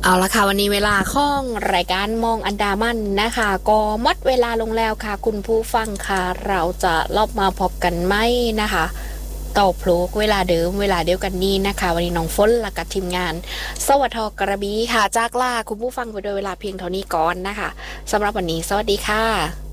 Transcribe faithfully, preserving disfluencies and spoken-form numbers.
เอาละค่ะวันนี้เวลาข้องรายการมองอันดามันนะคะก็หมดเวลาลงแล้วค่ะคุณผู้ฟังค่ะเราจะรอบมาพบกันไหมนะคะต่อพลูกเวลาเดิมเวลาเดียวกันนี้นะคะวันนี้น้องฝนและกับทีมงานสวัสดีกระบี่ค่ะจากลาคุณผู้ฟังไปโดยเวลาเพียงเท่านี้ก่อนนะคะสำหรับวันนี้สวัสดีค่ะ